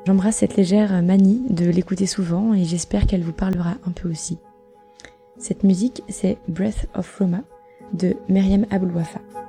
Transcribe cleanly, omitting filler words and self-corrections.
J'embrasse cette légère manie de l'écouter souvent et j'espère qu'elle vous parlera un peu aussi. Cette musique, c'est Breath of Roma de Myriam Abul Wafa.